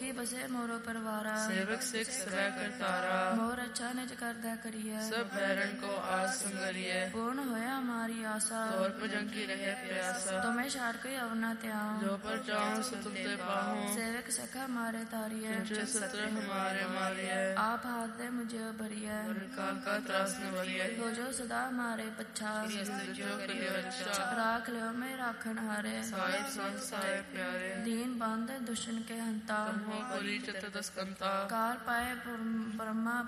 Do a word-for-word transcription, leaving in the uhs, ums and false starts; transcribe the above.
ਹੋਸੀ ਬਸੇ ਮੋਰੋ ਪਰਵਾਰਾ सेवक सिख सवै करतारा मोर अच्छा निज करदा करिए सब बैरन को आस संगरिए पूर्ण होया हमारी आशा और भुजंग की रहे प्यासा तुम्हें छाड़ कोई अवना त्याऊं जो पर चाहूं सो तुम ते पाहूं सेवक सखा मारे तारिए जो सत्र हमारे मारिए आप हाथ दे मुझे भरिए काल का त्रास न भरिए हो जो सदा मारे पच्छा जो करिए अच्छा राख लियो मैं राखन हारे साहिब संत साहिब प्यारे दीन बांधे दुष्टन के हंता हो पुरी चतुर्दश कंता काल पाए ब्रह्मा